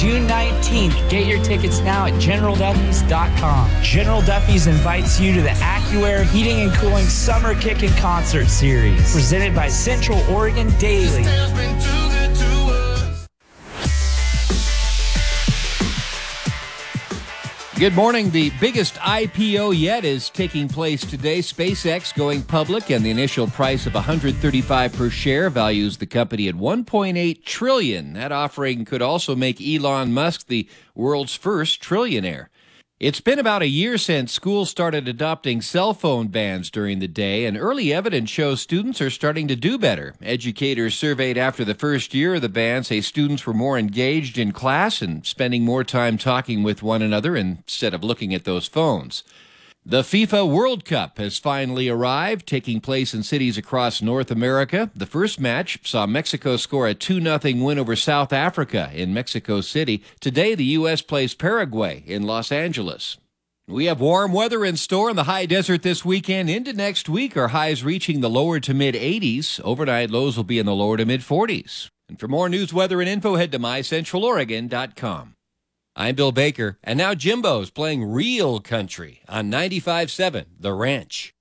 June 19th. Get your tickets now at GeneralDuffy's.com. General Duffy's invites you to the AccuAir Heating and Cooling Summer Kickin' Concert Series, presented by Central Oregon Daily. Good morning. The biggest IPO yet is taking place today. SpaceX going public, and the initial price of $135 per share values the company at $1.8 trillion. That offering could also make Elon Musk the world's first trillionaire. It's been about a year since schools started adopting cell phone bans during the day, and early evidence shows students are starting to do better. Educators surveyed after the first year of the ban say students were more engaged in class and spending more time talking with one another instead of looking at those phones. The FIFA World Cup has finally arrived, taking place in cities across North America. The first match saw Mexico score a 2-0 win over South Africa in Mexico City. Today, the U.S. plays Paraguay in Los Angeles. We have warm weather in store in the high desert this weekend. Into next week, our highs reaching the lower to mid-80s. Overnight lows will be in the lower to mid-40s. And for more news, weather, and info, head to mycentraloregon.com. I'm Bill Baker, and now Jimbo's playing real country on 95.7 The Ranch.